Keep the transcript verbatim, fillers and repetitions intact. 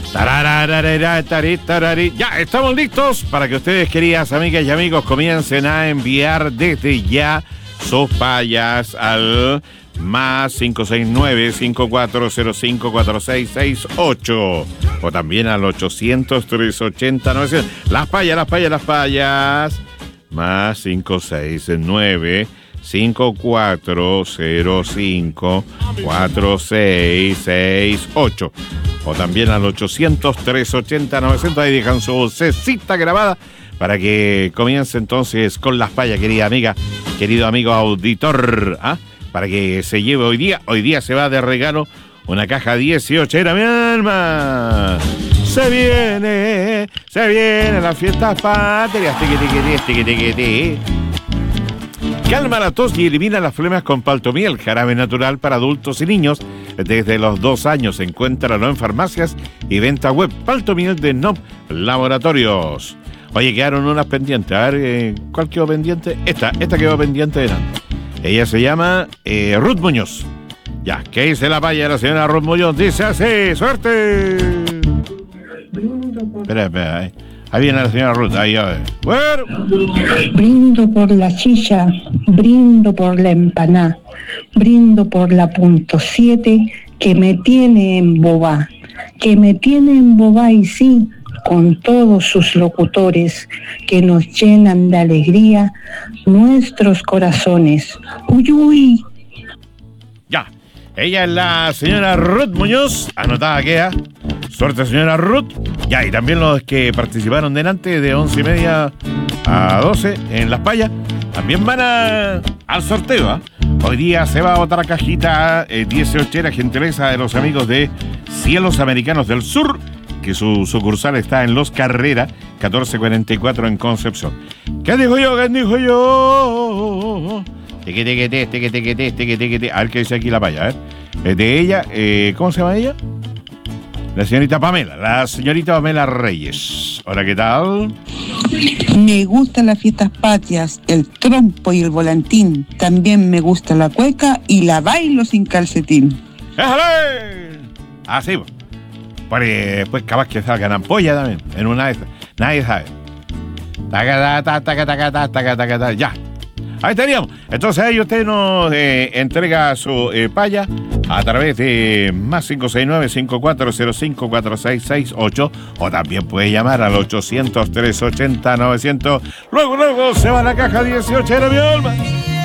Ya, estamos listos para que ustedes, queridas amigas y amigos, comiencen a enviar desde ya sus payas al más cinco seis nueve, cinco cuatro cero cinco, cuatro seis seis ocho o también al ochocientos, trescientos ochenta, novecientos. Las payas, las payas, las payas. Más cinco seis nueve, cinco cuatro cero cinco, cuatro seis seis ocho o también al ochocientos, trescientos ochenta, novecientos. Ahí dejan su vocecita grabada para que comience entonces con las payas, querida amiga, querido amigo auditor, ¿ah? Para que se lleve hoy día, hoy día se va de regalo una caja dieciocho, era mi alma. Se viene, se viene las fiestas patrias. Calma la tos y elimina las flemas con Paltomiel, jarabe natural para adultos y niños. Desde los dos años, encuéntralo en farmacias y venta web. Paltomiel de N O P Laboratorios. Oye, quedaron unas pendientes. A ver, eh, ¿cuál quedó pendiente? Esta, esta quedó pendiente de nada. Ella se llama eh, Ruth Muñoz. Ya, ¿qué dice la paya de la señora Ruth Muñoz? Dice así, ¡suerte! Espera, espera, ahí. Ahí viene la señora Ruth, ahí, a ver. Bueno. Brindo por la chicha, brindo por la empaná, brindo por la punto siete que me tiene en boba, que me tiene en boba y sí, con todos sus locutores que nos llenan de alegría nuestros corazones. Uy, uy. Ya, ella es la señora Ruth Muñoz, anotada queda. Suerte, señora Ruth. Ya, y también los que participaron delante de once y media a doce en Las Payas, también van a, al sorteo, ¿eh? Hoy día se va a botar cajita eh, dieciocho, gentileza de los amigos de Cielos Americanos del Sur, que su sucursal está en Los Carreras, catorce cuarenta y cuatro en Concepción. ¿Qué dijo yo? ¿Qué dijo yo? Teque, teque, teque, teque, teque, teque, teque, teque. A ver qué dice aquí la paya, a ver. Eh, de ella, eh, ¿cómo se llama ella? La señorita Pamela, la señorita Pamela Reyes. Hola, ¿qué tal? Me gustan las fiestas patrias, el trompo y el volantín. También me gusta la cueca y la bailo sin calcetín. ¡Éjale! Ah, sí, pues. Pues, pues capaz que salgan ampolla también, en una de estas. Nadie sabe. Taca, taca, taca, taca, taca, taca, taca, ya. Ahí teníamos. Entonces ahí usted nos eh, entrega su eh, paya a través de más cinco seis nueve, cinco cuatro cero cinco, cuatro seis seis ocho o también puede llamar al ochocientos, trescientos ochenta, novecientos. Luego, luego se va a la caja dieciocho, era mi alma.